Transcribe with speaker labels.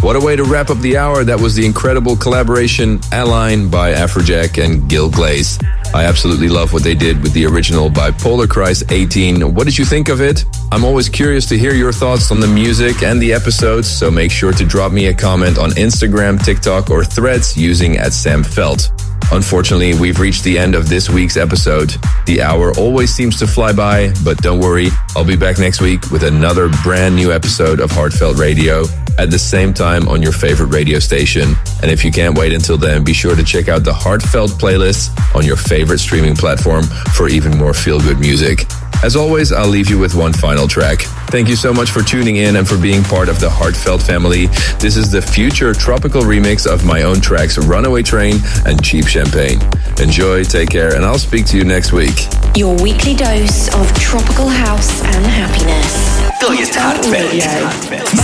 Speaker 1: What a way to wrap up the hour. That was the incredible collaboration Align by Afrojack and Gil Glaze. I absolutely love what they did with the original by Polar Christ 18. What did you think of it? I'm always curious to hear your thoughts on the music and the episodes, so make sure to drop me a comment on Instagram, TikTok, or Threads using @SamFelt. Unfortunately, we've reached the end of this week's episode. The hour always seems to fly by, but don't worry, I'll be back next week with another brand new episode of Heartfelt Radio at the same time on your favorite radio station. And if you can't wait until then, be sure to check out the Heartfelt playlist on your favorite streaming platform for even more feel-good music. As always, I'll leave you with one final track. Thank you so much for tuning in and for being part of the Heartfelt family. This is the future tropical remix of my own tracks Runaway Train and Cheap Champagne. Enjoy, take care, and I'll speak to you next week.
Speaker 2: Your weekly dose of tropical house and happiness.
Speaker 3: Heartfelt Radio.